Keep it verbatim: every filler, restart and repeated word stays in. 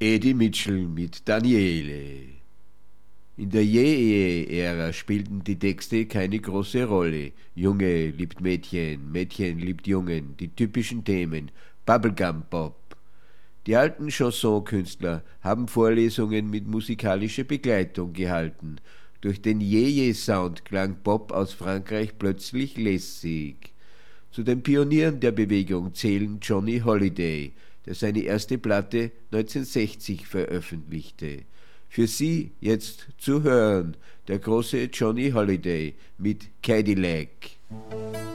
Eddie Mitchell mit Daniele. In der Je-Ehe-Ära spielten die Texte keine große Rolle. Junge liebt Mädchen, Mädchen liebt Jungen, die typischen Themen, Bubblegum-Pop. Die alten Chanson-Künstler haben Vorlesungen mit musikalischer Begleitung gehalten. Durch den Je-Je-Sound klang Pop aus Frankreich plötzlich lässig. Zu den Pionieren der Bewegung zählen Johnny Holiday, der seine erste Platte neunzehnhundertsechzig veröffentlichte. Für Sie jetzt zu hören, der große Johnny Holiday mit Cadillac.